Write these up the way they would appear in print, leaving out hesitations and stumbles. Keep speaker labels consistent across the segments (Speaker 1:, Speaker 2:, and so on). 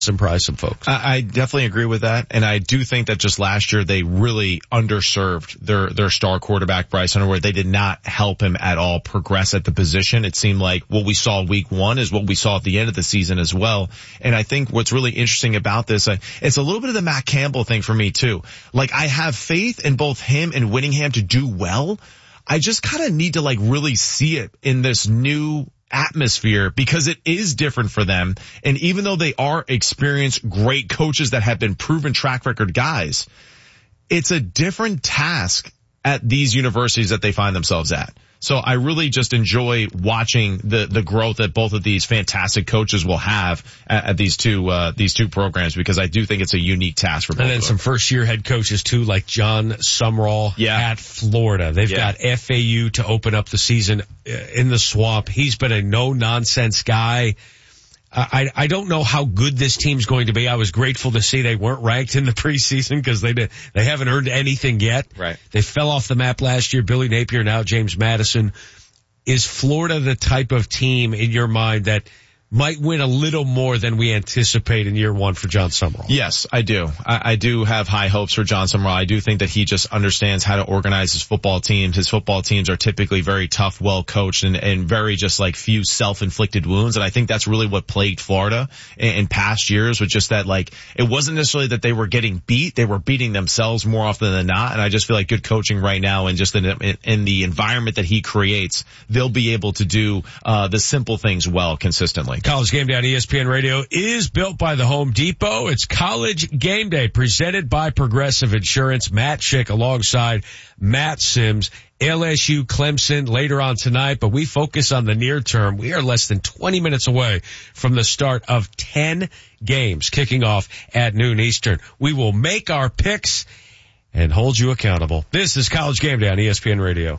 Speaker 1: surprise some folks.
Speaker 2: I definitely agree with that. And I do think that just last year they really underserved their star quarterback, Bryce Hunter, where they did not help him at all progress at the position. It seemed like what we saw week 1 is what we saw at the end of the season as well. And I think what's really interesting about this, it's a little bit of the Matt Campbell thing for me too. Like, I have faith in both him and Whittingham to do well. I just kind of need to really see it in this new atmosphere, because it is different for them. And even though they are experienced, great coaches that have been proven track record guys, it's a different task at these universities that they find themselves at. So I really just enjoy watching the growth that both of these fantastic coaches will have at these two programs, because I do think it's a unique task for both.
Speaker 1: And then some first year head coaches too, like John Sumrall at Florida. They've got FAU to open up the season in the Swamp. He's been a no nonsense guy. I don't know how good this team's going to be. I was grateful to see they weren't ranked in the preseason, because they haven't earned anything yet.
Speaker 2: Right.
Speaker 1: They fell off the map last year. Billy Napier, now James Madison. Is Florida the type of team in your mind that might win a little more than we anticipate in year 1 for John Sumrall?
Speaker 2: Yes, I do. I do have high hopes for John Sumrall. I do think that he just understands how to organize his football teams. His football teams are typically very tough, well coached, and very just few self-inflicted wounds. And I think that's really what plagued Florida in past years, with just that, it wasn't necessarily that they were getting beat. They were beating themselves more often than not. And I just feel like good coaching right now, and just in the environment that he creates, they'll be able to do the simple things well consistently.
Speaker 1: College Game Day on ESPN Radio is built by the Home Depot. It's College Game Day presented by Progressive Insurance. Matt Schick alongside Matt Sims. LSU Clemson later on tonight, but we focus on the near term. We are less than 20 minutes away from the start of 10 games kicking off at noon Eastern. We will make our picks and hold you accountable. This is College Game Day on ESPN Radio.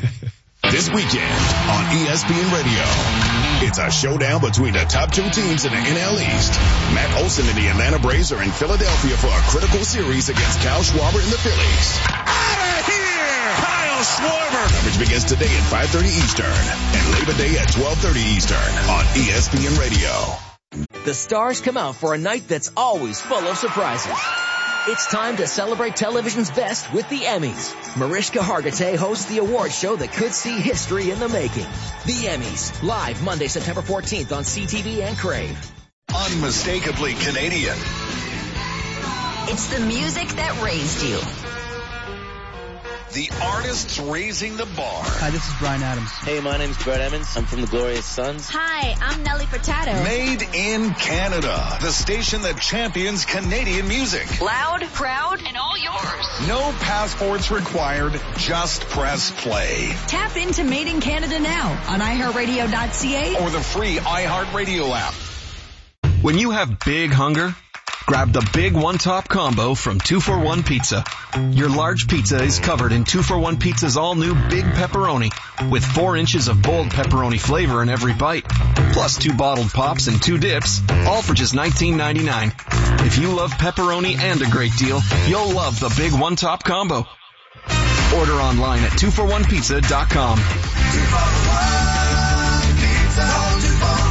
Speaker 3: This weekend on ESPN Radio, it's a showdown between the top 2 teams in the NL East. Matt Olson and the Atlanta Braves are in Philadelphia for a critical series against Kyle Schwarber and the Phillies.
Speaker 4: Out of here! Kyle Schwarber!
Speaker 3: Coverage begins today at 5:30 Eastern and Labor Day at 12:30 Eastern on ESPN Radio.
Speaker 5: The stars come out for a night that's always full of surprises. It's time to celebrate television's best with the Emmys. Mariska Hargitay hosts the award show that could see history in the making. The Emmys, live Monday, September 14th on CTV and Crave.
Speaker 4: Unmistakably Canadian.
Speaker 6: It's the music that raised you.
Speaker 4: The artists raising the bar.
Speaker 7: Hi, this is Bryan Adams.
Speaker 8: Hey, my name's Brett Emmons. I'm from the Glorious Sons.
Speaker 6: Hi, I'm Nelly Furtado.
Speaker 4: Made in Canada. The station that champions Canadian music.
Speaker 6: Loud, proud, and all yours.
Speaker 4: No passports required. Just press play.
Speaker 9: Tap into Made in Canada now on iHeartRadio.ca
Speaker 4: or the free iHeartRadio app.
Speaker 10: When you have big hunger, grab the Big One Top Combo from 2-for-1 Pizza. Your large pizza is covered in 2-for-1 Pizza's all-new Big Pepperoni, with 4 inches of bold pepperoni flavor in every bite, plus 2 bottled pops and 2 dips, all for just $19.99. If you love pepperoni and a great deal, you'll love the Big One Top Combo. Order online at 2for1pizza.com.
Speaker 4: 2-for-1 Pizza.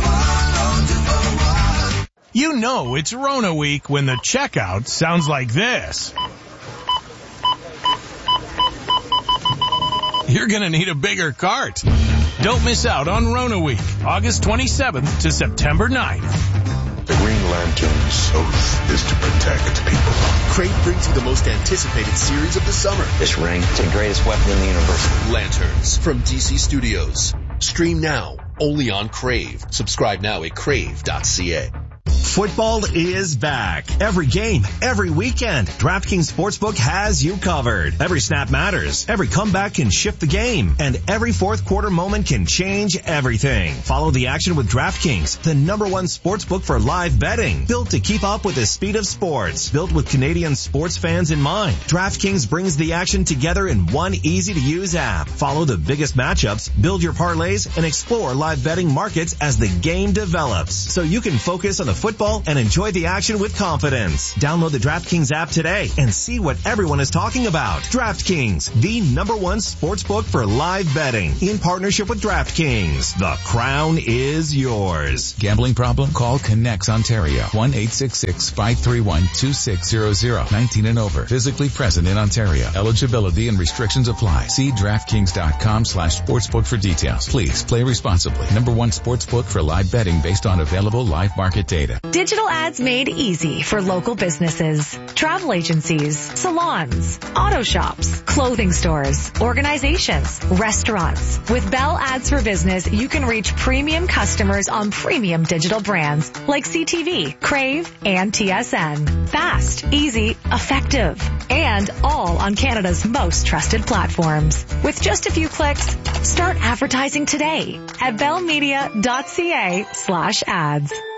Speaker 11: You know it's Rona week when the checkout sounds like this. You're gonna need a bigger cart. Don't miss out on Rona week, August 27th to September 9th.
Speaker 12: The Green Lantern's oath is to protect people.
Speaker 13: Crave brings you the most anticipated series of the summer.
Speaker 8: This ring, it's the greatest weapon in the universe.
Speaker 13: Lanterns from DC Studios. Stream now, only on Crave. Subscribe now at crave.ca.
Speaker 14: Football is back. Every game, every weekend, DraftKings Sportsbook has you covered. Every snap matters. Every comeback can shift the game. And every fourth quarter moment can change everything. Follow the action with DraftKings, the #1 sportsbook for live betting. Built to keep up with the speed of sports. Built with Canadian sports fans in mind. DraftKings brings the action together in one easy-to-use app. Follow the biggest matchups, build your parlays, and explore live betting markets as the game develops. So you can focus on the football football and enjoy the action with confidence. Download the DraftKings app today and see what everyone is talking about. DraftKings, the #1 sportsbook for live betting, in partnership with DraftKings. The crown is yours.
Speaker 7: Gambling problem? Call Connects Ontario. 1-866-531-2600. 19 and over. Physically present in Ontario. Eligibility and restrictions apply. See DraftKings.com/sportsbook for details. Please play responsibly. #1 sportsbook for live betting based on available live market data.
Speaker 15: Digital ads made easy for local businesses, travel agencies, salons, auto shops, clothing stores, organizations, restaurants. With Bell Ads for Business, you can reach premium customers on premium digital brands like CTV, Crave, and TSN. Fast, easy, effective, and all on Canada's most trusted platforms. With just a few clicks, start advertising today at bellmedia.ca/ads.